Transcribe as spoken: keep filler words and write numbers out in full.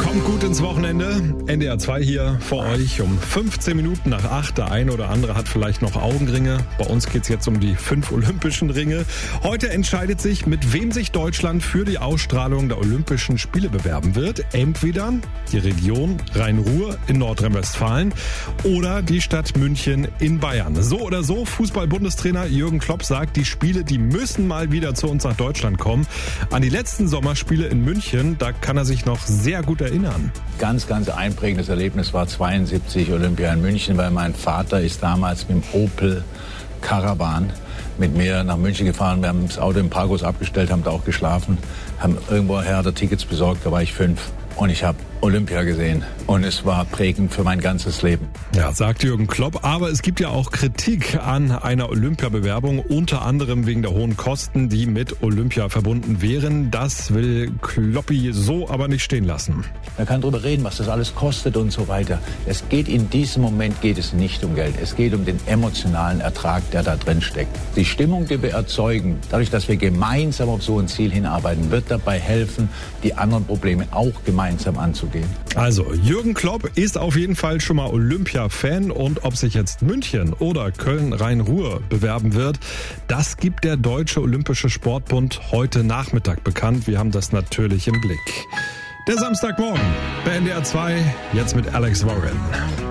Kommt gut ins Wochenende. N D R zwei hier für euch um fünfzehn Minuten nach acht. Der eine oder andere hat vielleicht noch Augenringe. Bei uns geht's jetzt um die fünf olympischen Ringe. Heute entscheidet sich, mit wem sich Deutschland für die Ausstrahlung der Olympischen Spiele bewerben wird. Entweder die Region Rhein-Ruhr in Nordrhein-Westfalen oder die Stadt München in Bayern. So oder so, Fußball-Bundestrainer Jürgen Klopp sagt, die Spiele, die müssen mal wieder zu uns nach Deutschland kommen. An die letzten Sommerspiele in München, da kann er sich noch sehr gut erinnern. Ganz, ganz einprägendes Erlebnis war zweiundsiebzig Olympia in München, weil mein Vater ist damals mit dem Opel Caravan mit mir nach München gefahren. Wir haben das Auto im Parkhaus abgestellt, haben da auch geschlafen, haben irgendwoher da Tickets besorgt, da war ich fünf. Und ich habe Olympia gesehen und es war prägend für mein ganzes Leben. Ja, sagt Jürgen Klopp. Aber es gibt ja auch Kritik an einer Olympiabewerbung, unter anderem wegen der hohen Kosten, die mit Olympia verbunden wären. Das will Kloppi so aber nicht stehen lassen. Man kann darüber reden, was das alles kostet und so weiter. Es geht in diesem Moment geht es nicht um Geld. Es geht um den emotionalen Ertrag, der da drin steckt. Die Stimmung, die wir erzeugen, dadurch, dass wir gemeinsam auf so ein Ziel hinarbeiten, wird dabei helfen, die anderen Probleme auch gemeinsam anzugehen. Also, Jürgen Klopp ist auf jeden Fall schon mal Olympia-Fan und ob sich jetzt München oder Köln-Rhein-Ruhr bewerben wird, das gibt der Deutsche Olympische Sportbund heute Nachmittag bekannt. Wir haben das natürlich im Blick. Der Samstagmorgen bei N D R zwei, jetzt mit Alex Warren.